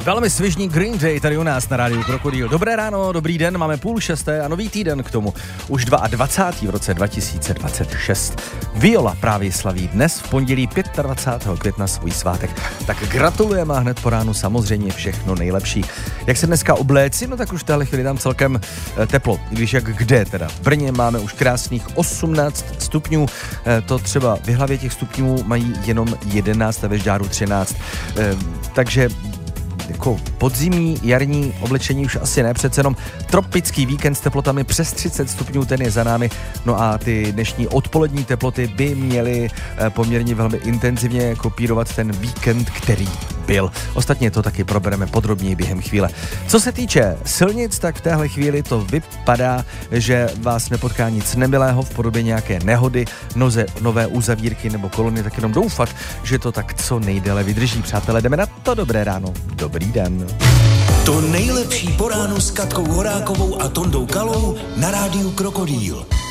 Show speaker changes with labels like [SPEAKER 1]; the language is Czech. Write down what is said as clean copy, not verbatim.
[SPEAKER 1] Velmi svižný Green Day tady u nás na rádiu Krokodýl. Dobré ráno, dobrý den, máme 5:30 a nový týden k tomu. Už 22. v roce 2026. Viola právě slaví dnes v pondělí 25. května svůj svátek. Tak gratulujeme a hned po ránu samozřejmě všechno nejlepší. Jak se dneska obléci, no tak už v téhle chvíli tam celkem teplo. I když jak kde teda. V Brně máme už krásných 18 stupňů. To třeba v Jihlavě těch stupňů mají jenom 11 a ve Žďáru 13. Takže jako podzimní, jarní oblečení už asi ne, přece jenom tropický víkend s teplotami přes 30 stupňů, ten je za námi. No a ty dnešní odpolední teploty by měly poměrně velmi intenzivně kopírovat ten víkend, který byl. Ostatně to taky probereme podrobněji během chvíle. Co se týče silnic, tak v téhle chvíli to vypadá, že vás nepotká nic nemilého v podobě nějaké nehody, nové uzavírky nebo kolony, tak jenom doufat, že to tak co nejdéle vydrží. Přátelé, jdeme na to. Dobré ráno. Dobrý den.
[SPEAKER 2] To nejlepší po ránu s Katkou Horákovou a Tondou Kalou na rádiu Krokodýl.